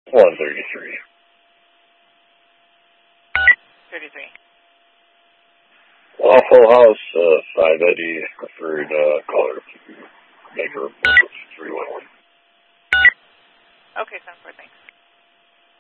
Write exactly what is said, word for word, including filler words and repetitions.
one thirty-three. thirty-three. Waffle House, uh, five Eddie, preferred uh, caller to make a report three one one. Okay, sounds good, thanks.